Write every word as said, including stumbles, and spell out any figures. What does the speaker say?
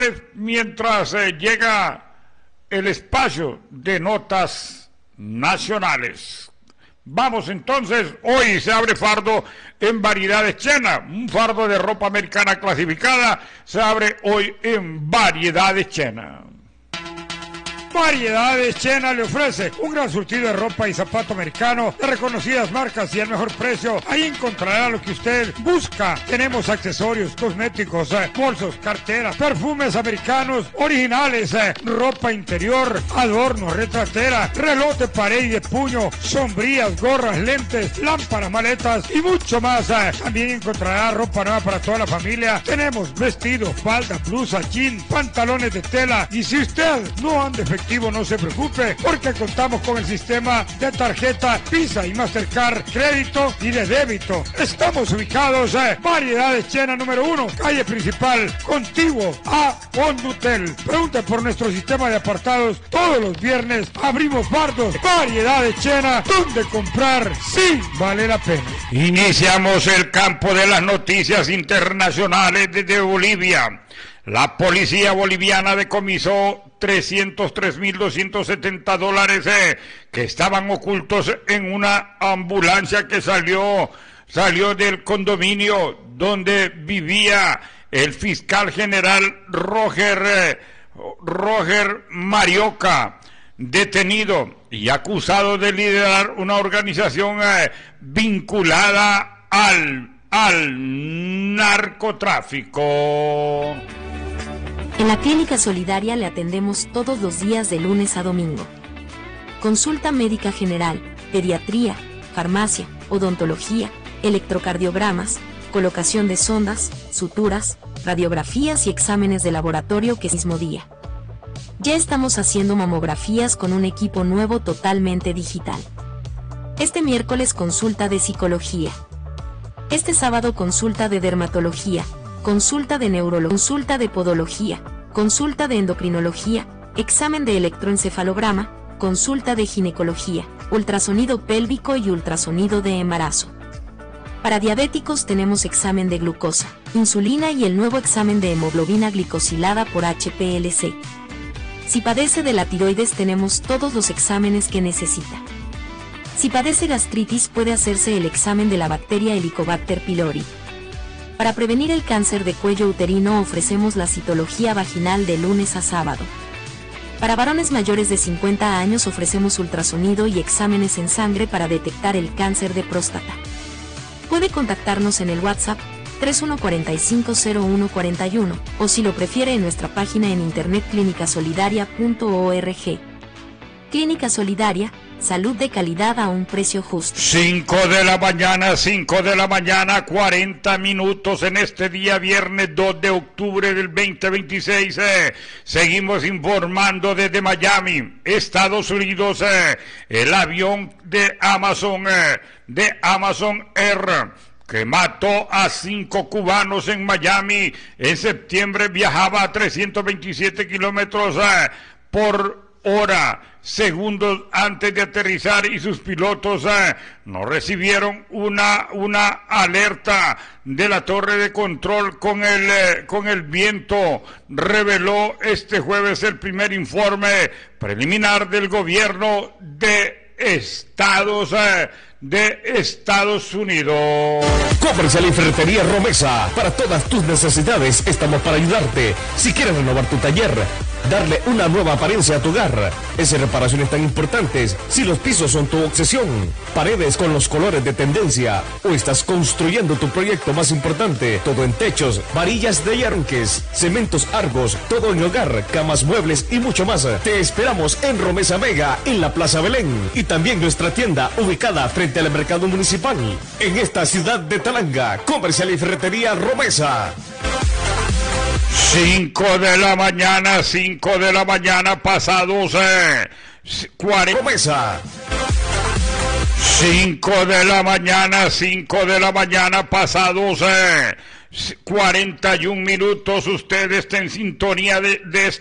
mientras eh, llega el espacio de notas nacionales. Vamos entonces, hoy se abre fardo en Variedades Chena, un fardo de ropa americana clasificada, se abre hoy en Variedades Chena. Variedades Chena le ofrece un gran surtido de ropa y zapato americano de reconocidas marcas y al mejor precio. Ahí encontrará lo que usted busca. Tenemos accesorios, cosméticos, eh, bolsos, carteras, perfumes americanos originales, eh, ropa interior, adornos, retratera, reloj de pared y de puño, sombrillas, gorras, lentes, lámparas, maletas y mucho más. Eh. También encontrará ropa nueva para toda la familia. Tenemos vestidos, faldas, blusas, jeans, pantalones de tela. Y si usted no anda efectivo, no se preocupe, porque contamos con el sistema de tarjeta Visa y Mastercard, crédito y de débito. Estamos ubicados en Variedades Chena número uno, calle principal, contiguo a Hondutel. Pregunte por nuestro sistema de apartados. Todos los viernes abrimos fardos. Variedades Chena, donde comprar sí vale la pena. Iniciamos el campo de las noticias internacionales desde Bolivia. La policía boliviana decomisó trescientos tres mil doscientos setenta dólares eh, que estaban ocultos en una ambulancia que salió, salió del condominio donde vivía el fiscal general Roger, eh, Roger Marioca, detenido y acusado de liderar una organización eh, vinculada al, al narcotráfico. En la Clínica Solidaria le atendemos todos los días de lunes a domingo. Consulta médica general, pediatría, farmacia, odontología, electrocardiogramas, colocación de sondas, suturas, radiografías y exámenes de laboratorio que mismo día. Ya estamos haciendo mamografías con un equipo nuevo totalmente digital. Este miércoles consulta de psicología. Este sábado consulta de dermatología, consulta de neurología, consulta de podología, consulta de endocrinología, examen de electroencefalograma, consulta de ginecología, ultrasonido pélvico y ultrasonido de embarazo. Para diabéticos tenemos examen de glucosa, insulina y el nuevo examen de hemoglobina glicosilada por H P L C. Si padece de la tiroides tenemos todos los exámenes que necesita. Si padece gastritis puede hacerse el examen de la bacteria Helicobacter pylori. Para prevenir el cáncer de cuello uterino ofrecemos la citología vaginal de lunes a sábado. Para varones mayores de cincuenta años ofrecemos ultrasonido y exámenes en sangre para detectar el cáncer de próstata. Puede contactarnos en el WhatsApp tres uno cuatro cinco cero uno cuatro uno o si lo prefiere en nuestra página en internet clínica solidaria punto org. Clínica Solidaria, salud de calidad a un precio justo. cinco de la mañana, cinco de la mañana, cuarenta minutos en este día viernes dos de octubre del veinte veintiséis. Eh. Seguimos informando desde Miami, Estados Unidos. Eh. El avión de Amazon, eh, de Amazon Air, que mató a cinco cubanos en Miami en septiembre, viajaba a trescientos veintisiete kilómetros eh, por hora, segundos antes de aterrizar, y sus pilotos eh, no recibieron una, una alerta de la torre de control con el, eh, con el viento, reveló este jueves el primer informe preliminar del gobierno de Estados eh, de Estados Unidos. Comercial y Ferretería Romesa, para todas tus necesidades estamos para ayudarte. Si quieres renovar tu taller, darle una nueva apariencia a tu hogar, esas reparaciones tan importantes, si los pisos son tu obsesión, paredes con los colores de tendencia, o estás construyendo tu proyecto más importante, todo en techos, varillas de yarunques, cementos Argos, todo en hogar, camas, muebles y mucho más. Te esperamos en Romesa Mega, en la Plaza Belén, y también nuestra tienda ubicada frente al mercado municipal, en esta ciudad de Talanga. Comercial y Ferretería Romesa. cinco de la mañana, cinco de la mañana pasados eh, cuarenta. Romesa. cinco de la mañana, cinco de la mañana pasados eh, cuarenta y un minutos. Usted está en sintonía de, de